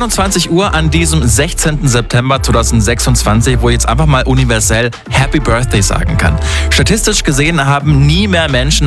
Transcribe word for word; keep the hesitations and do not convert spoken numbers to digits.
neunundzwanzig Uhr an diesem sechzehnten September zweitausendsechsundzwanzig, wo ich jetzt einfach mal universell Happy Birthday sagen kann. Statistisch gesehen haben nie mehr Menschen